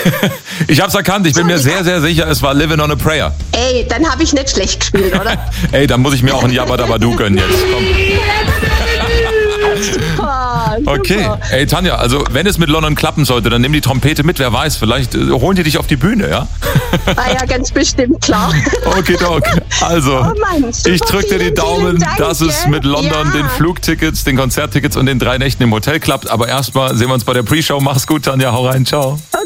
Ich hab's erkannt, ich bin mir sehr, sehr sicher, es war Living on a Prayer. Ey, dann habe ich nicht schlecht gespielt, oder? Ey, dann muss ich mir auch ein Jabba Dabba Du gönnen jetzt. Komm. Super, Okay. super. Ey, Tanja, also wenn es mit London klappen sollte, dann nimm die Trompete mit, wer weiß, vielleicht holen die dich auf die Bühne, ja? Ah ja, ganz bestimmt, klar. Okay, Doc. Also, Oh Mann, super, ich drücke dir die vielen Daumen, Dank, dass es mit London, ja. den Flugtickets, den Konzerttickets und den 3 Nächten im Hotel klappt. Aber erstmal sehen wir uns bei der Pre-Show. Mach's gut, Tanja, hau rein, ciao.